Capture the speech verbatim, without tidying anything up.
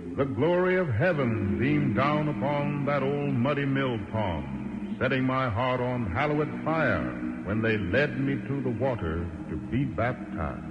The glory of heaven beamed down upon that old muddy mill pond, setting my heart on hallowed fire when they led me to the water to be baptized.